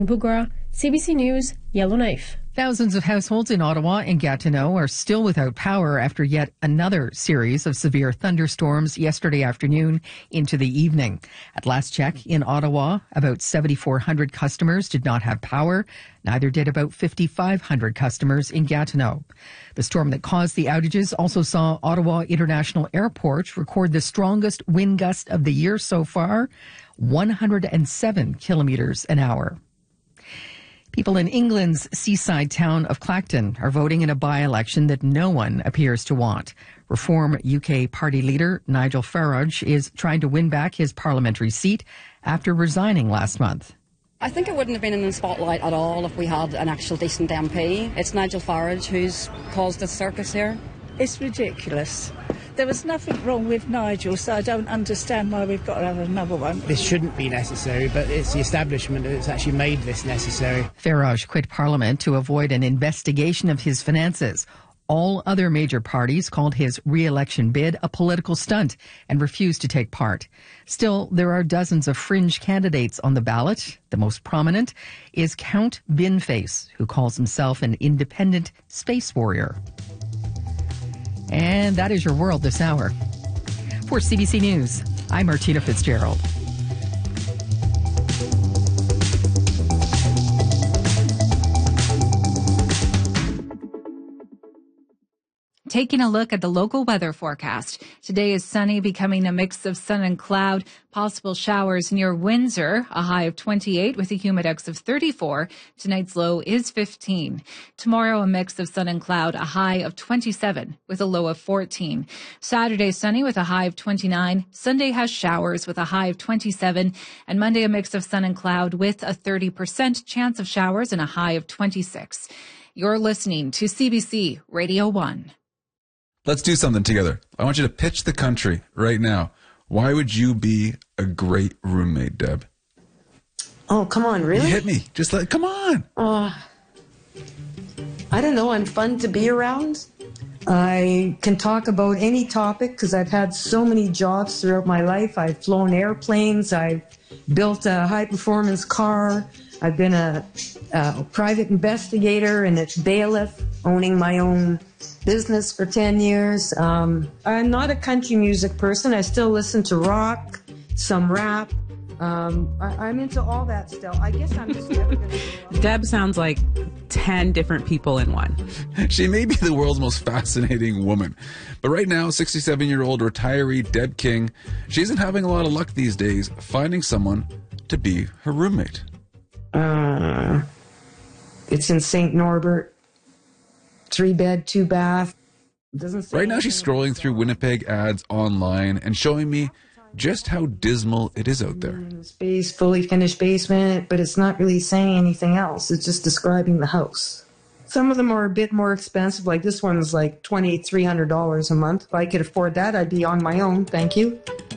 Bougra, CBC News, Yellowknife. Thousands of households in Ottawa and Gatineau are still without power after yet another series of severe thunderstorms yesterday afternoon into the evening. At last check in Ottawa, about 7,400 customers did not have power. Neither did about 5,500 customers in Gatineau. The storm that caused the outages also saw Ottawa International Airport record the strongest wind gust of the year so far, 107 kilometers an hour. People in England's seaside town of Clacton are voting in a by-election that no one appears to want. Reform UK party leader Nigel Farage is trying to win back his parliamentary seat after resigning last month. I think it wouldn't have been in the spotlight at all if we had an actual decent MP. It's Nigel Farage who's caused this circus here. It's ridiculous. There was nothing wrong with Nigel, so I don't understand why we've got to have another one. This shouldn't be necessary, but it's the establishment that's actually made this necessary. Farage quit Parliament to avoid an investigation of his finances. All other major parties called his re-election bid a political stunt and refused to take part. Still, there are dozens of fringe candidates on the ballot. The most prominent is Count Binface, who calls himself an independent space warrior. And that is your world this hour. For CBC News, I'm Martina Fitzgerald. Taking a look at the local weather forecast. Today is sunny, becoming a mix of sun and cloud. Possible showers near Windsor, a high of 28 with a humidex of 34. Tonight's low is 15. Tomorrow, a mix of sun and cloud, a high of 27 with a low of 14. Saturday, sunny with a high of 29. Sunday has showers with a high of 27. And Monday, a mix of sun and cloud with a 30% chance of showers and a high of 26. You're listening to CBC Radio 1. Let's do something together. I want you to pitch the country right now. Why would you be a great roommate, Deb? Oh, come on, really? You hit me. Come on. I don't know. I'm fun to be around. I can talk about any topic because I've had so many jobs throughout my life. I've flown airplanes. I've built a high-performance car. I've been a private investigator and a bailiff, owning my own business for 10 years. I'm not a country music person. I still listen to rock, some rap. I'm into all that still. I guess I'm just never going to... Deb sounds like 10 different people in one. She may be the world's most fascinating woman. But right now, 67-year-old retiree Deb King, she isn't having a lot of luck these days finding someone to be her roommate. It's in St. Norbert. 3-bed, 2-bath. Right now she's scrolling through Winnipeg ads online and showing me just how dismal it is out there. Space, fully finished basement, but it's not really saying anything else. It's just describing the house. Some of them are a bit more expensive, like this one's like $2,300 a month. If I could afford that, I'd be on my own. Thank you.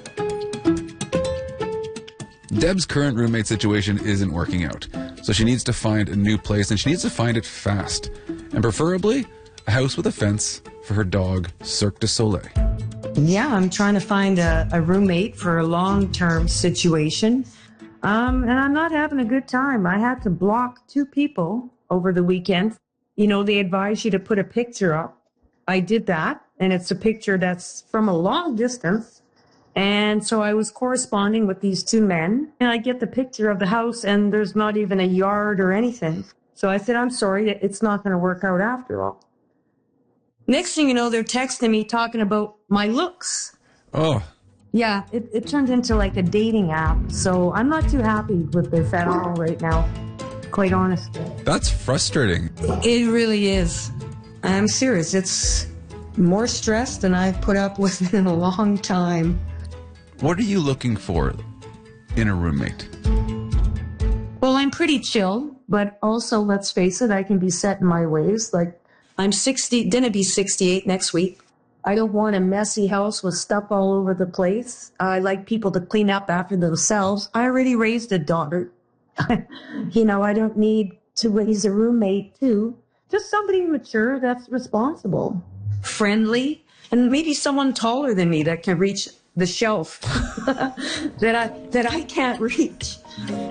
Deb's current roommate situation isn't working out, so she needs to find a new place, and she needs to find it fast, and preferably a house with a fence for her dog, Cirque du Soleil. Yeah, I'm trying to find a roommate for a long-term situation, and I'm not having a good time. I had to block 2 people over the weekend. You know, they advise you to put a picture up. I did that, and it's a picture that's from a long distance. And so I was corresponding with these 2 men, and I get the picture of the house, and there's not even a yard or anything. So I said, I'm sorry, it's not going to work out after all. Next thing you know, they're texting me talking about my looks. Oh. Yeah, it turned into like a dating app. So I'm not too happy with this at all right now, quite honestly. That's frustrating. It really is. I'm serious. It's more stress than I've put up with in a long time. What are you looking for in a roommate? Well, I'm pretty chill, but also, let's face it, I can be set in my ways. Like, I'm gonna be 68 next week. I don't want a messy house with stuff all over the place. I like people to clean up after themselves. I already raised a daughter. You know, I don't need to raise a roommate, too. Just somebody mature that's responsible, friendly, and maybe someone taller than me that can reach the shelf that I can't reach.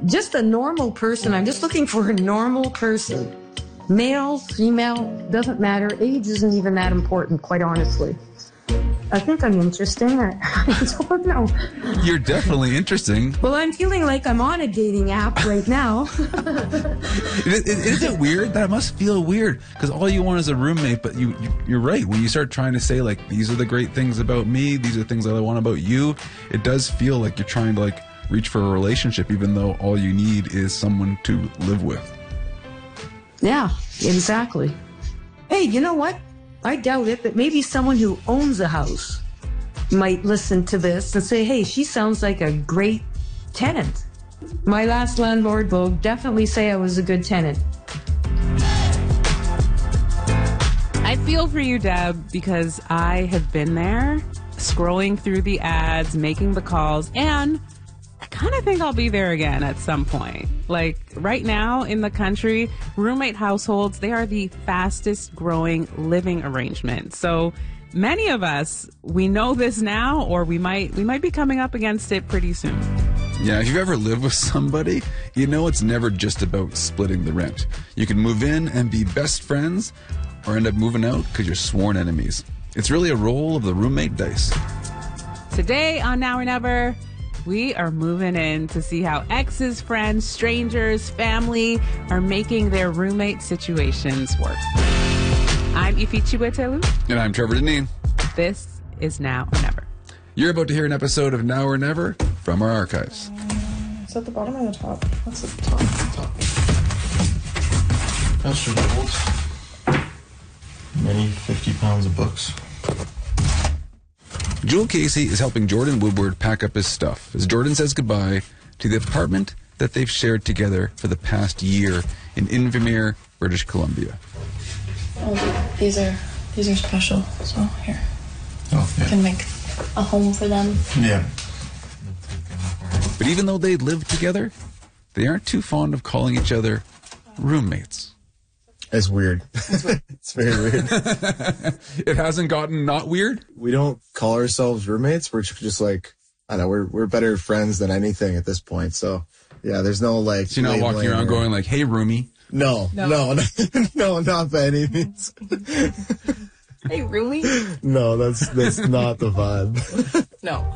just a normal person. I'm just looking for a normal person. Male, female, doesn't matter. Age isn't even that important, quite honestly. I think I'm interesting. I don't know. You're definitely interesting. Well, I'm feeling like I'm on a dating app right now. Is it weird? That must feel weird because all you want is a roommate. But you're right. When you start trying to say like, these are the great things about me, these are the things that I want about you, it does feel like you're trying to like reach for a relationship, even though all you need is someone to live with. Yeah, exactly. Hey, you know what? I doubt it, but maybe someone who owns a house might listen to this and say, hey, she sounds like a great tenant. My last landlord will definitely say I was a good tenant. I feel for you, Deb, because I have been there, scrolling through the ads, making the calls, and I kind of think I'll be there again at some point. Like right now in the country, roommate households, they are the fastest growing living arrangement. So many of us, we know this now, or we might be coming up against it pretty soon. Yeah, if you've ever lived with somebody, you know it's never just about splitting the rent. You can move in and be best friends or end up moving out because you're sworn enemies. It's really a roll of the roommate dice. Today on Now or Never, we are moving in to see how exes, friends, strangers, family are making their roommate situations work. I'm Ifi Chiwetelu. And I'm Trevor Deneen. This is Now or Never. You're about to hear an episode of Now or Never from our archives. Is that the bottom or the top? What's the top? That's your gold. Many 50 pounds of books. Jewel Casey is helping Jordan Woodward pack up his stuff as Jordan says goodbye to the apartment that they've shared together for the past year in Invermere, British Columbia. Oh, these are special. So here, I can make a home for them. Yeah. But even though they live together, they aren't too fond of calling each other roommates. It's weird. It's very weird. It hasn't gotten not weird? We don't call ourselves roommates. We're just like, I don't know, we're better friends than anything at this point. So, yeah, there's no like... So you're not walking around going like, hey, roomie? No, not by any means. Hey, roomie? No, that's not the vibe. No.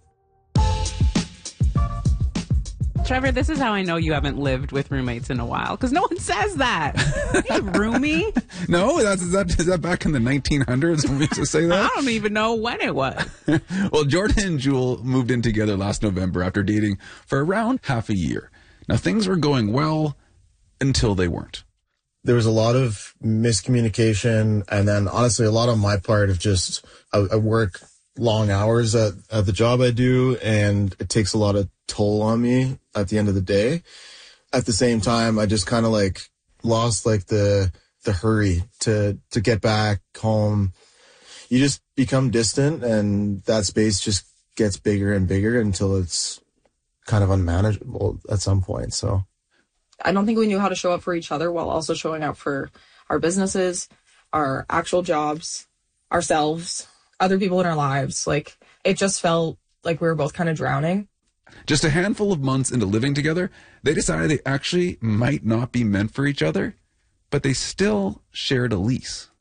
Trevor, this is how I know you haven't lived with roommates in a while, because no one says that. Hey, roomie? No, is that back in the 1900s when we used to say that? I don't even know when it was. Well, Jordan and Jewel moved in together last November after dating for around half a year. Now, things were going well until they weren't. There was a lot of miscommunication, and then honestly, a lot on my part of just, I work long hours at the job I do, and it takes a lot of toll on me at the end of the day. At the same time, I just kind of like lost like the hurry to get back home. You just become distant, and that space just gets bigger and bigger until it's kind of unmanageable at some point. So I don't think we knew how to show up for each other while also showing up for our businesses, our actual jobs, ourselves, other people in our lives. Like, it just felt like we were both kind of drowning. Just a handful of months into living together, they decided they actually might not be meant for each other, but they still shared a lease.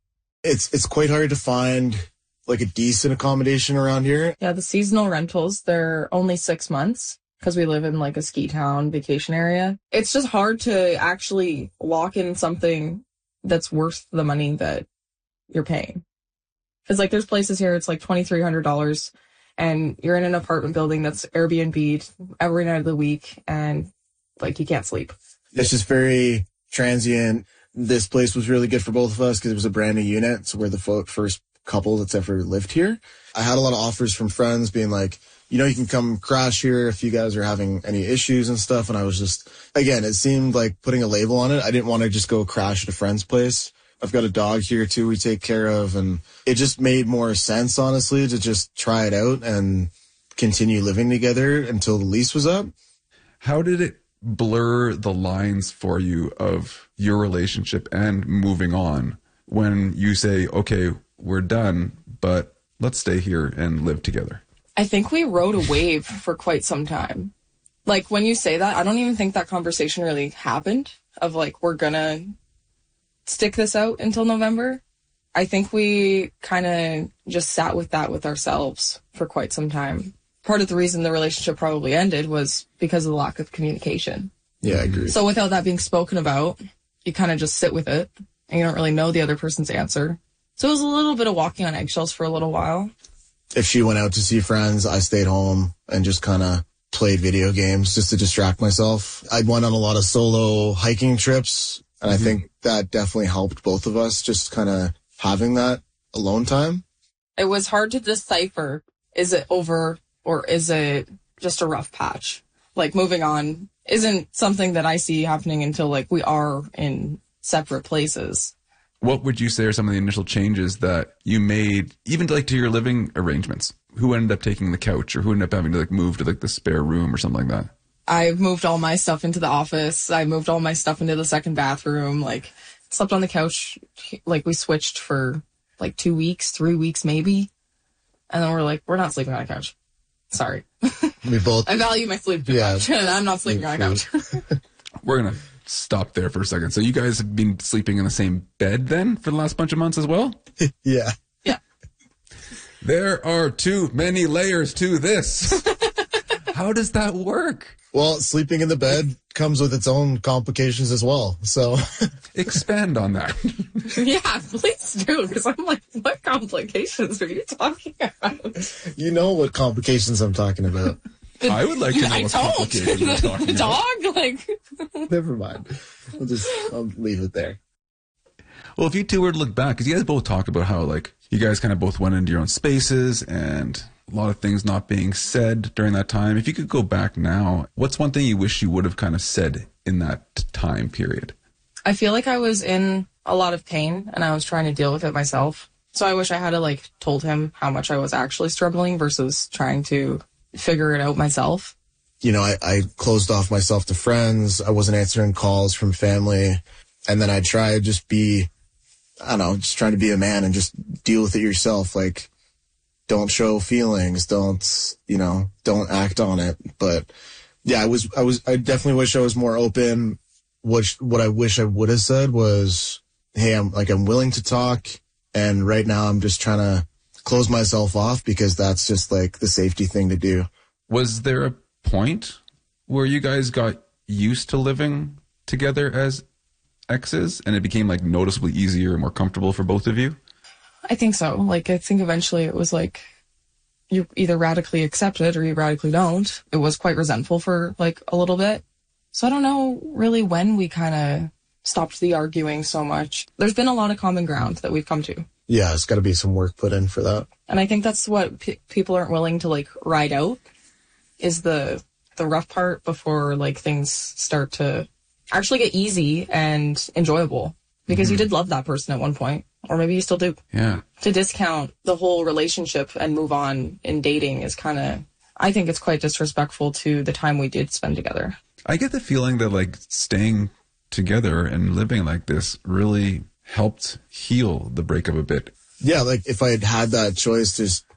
It's quite hard to find like a decent accommodation around here. Yeah, the seasonal rentals, they're only 6 months because we live in like a ski town vacation area. It's just hard to actually lock in something that's worth the money that you're paying. Because like there's places here, it's like $2,300 and you're in an apartment building that's Airbnb'd every night of the week and like you can't sleep. It's just very transient. This place was really good for both of us because it was a brand new unit. So we're the first couple that's ever lived here. I had a lot of offers from friends being like, you know, you can come crash here if you guys are having any issues and stuff. And I was just, again, it seemed like putting a label on it. I didn't want to just go crash at a friend's place. I've got a dog here too we take care of. And it just made more sense, honestly, to just try it out and continue living together until the lease was up. How did it blur the lines for you of your relationship and moving on when you say, okay, we're done, but let's stay here and live together? I think we rode a wave for quite some time. Like, when you say that, I don't even think that conversation really happened of, like, we're gonna stick this out until November. I think we kind of just sat with that with ourselves for quite some time. Part of the reason the relationship probably ended was because of the lack of communication. Yeah, I agree. So without that being spoken about, you kind of just sit with it, and you don't really know the other person's answer. So it was a little bit of walking on eggshells for a little while. If she went out to see friends, I stayed home and just kind of played video games just to distract myself. I went on a lot of solo hiking trips, and I think that definitely helped both of us, just kind of having that alone time. It was hard to decipher, is it over or is it just a rough patch? Like, moving on isn't something that I see happening until, like, we are in separate places. What would you say are some of the initial changes that you made, even to, like, to your living arrangements? Who ended up taking the couch, or who ended up having to, like, move to, like, the spare room or something like that? I moved all my stuff into the office. I moved all my stuff into the second bathroom. Like, slept on the couch. Like, we switched for like 2 weeks, 3 weeks maybe. And then we're like, we're not sleeping on a couch. Sorry. We both. I value my sleep too much, and I'm not sleeping on a couch. We're going to stop there for a second. So you guys have been sleeping in the same bed then for the last bunch of months as well? Yeah. Yeah. There are too many layers to this. How does that work? Well, sleeping in the bed comes with its own complications as well. So expand on that. Yeah, please do. Because I'm like, what complications are you talking about? You know what complications I'm talking about. I would like to know what complications you're talking about. Dog, like. Never mind. I'll leave it there. Well, if you two were to look back, because you guys both talked about how, like, you guys kind of both went into your own spaces and a lot of things not being said during that time. If you could go back now, what's one thing you wish you would have kind of said in that time period? I feel like I was in a lot of pain and I was trying to deal with it myself. So I wish I had like told him how much I was actually struggling versus trying to figure it out myself. You know, I closed off myself to friends. I wasn't answering calls from family. And then I tried just be, I don't know, just trying to be a man and just deal with it yourself. Like, don't show feelings. Don't act on it. But yeah, I definitely wish I was more open. What I wish I would have said was, hey, I'm willing to talk. And right now I'm just trying to close myself off because that's just like the safety thing to do. Was there a point where you guys got used to living together as exes and it became like noticeably easier and more comfortable for both of you? I think so. Like, I think eventually it was like you either radically accept it or you radically don't. It was quite resentful for like a little bit. So I don't know really when we kind of stopped the arguing so much. There's been a lot of common ground that we've come to. Yeah, it's got to be some work put in for that. And I think that's what people aren't willing to like ride out is the rough part before like things start to actually get easy and enjoyable. Because you did love that person at one point, or maybe you still do. Yeah. To discount the whole relationship and move on in dating is kind of, I think it's quite disrespectful to the time we did spend together. I get the feeling that like staying together and living like this really helped heal the breakup a bit. Yeah, like if I had had that choice to just,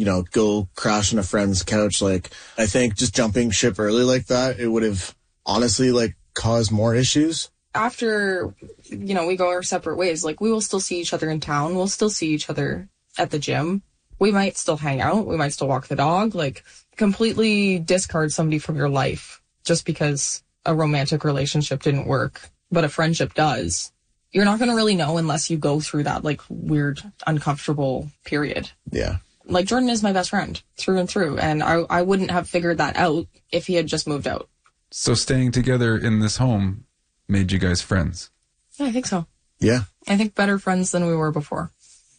go crash on a friend's couch, like I think just jumping ship early like that, it would have honestly like caused more issues. After, we go our separate ways, like we will still see each other in town. We'll still see each other at the gym. We might still hang out. We might still walk the dog. Like, completely discard somebody from your life just because a romantic relationship didn't work, but a friendship does. You're not going to really know unless you go through that like weird, uncomfortable period. Yeah. Like, Jordan is my best friend through and through. And I wouldn't have figured that out if he had just moved out. So staying together in this home made you guys friends? Yeah, I think so. Yeah. I think better friends than we were before.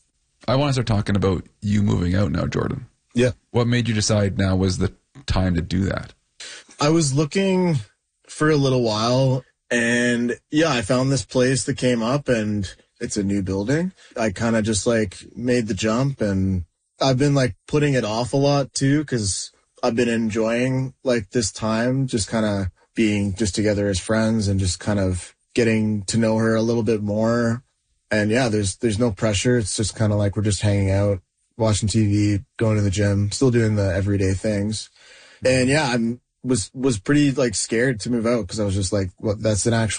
I want to start talking about you moving out now, Jordan. Yeah. What made you decide now was the time to do that? I was looking for a little while and I found this place that came up and it's a new building. I kind of just like made the jump and I've been like putting it off a lot too because I've been enjoying like this time just kind of being just together as friends and just kind of getting to know her a little bit more. And yeah, there's no pressure. It's just kind of like we're just hanging out, watching TV, going to the gym, still doing the everyday things. And yeah, was pretty like scared to move out because I was just like, well, that's an actual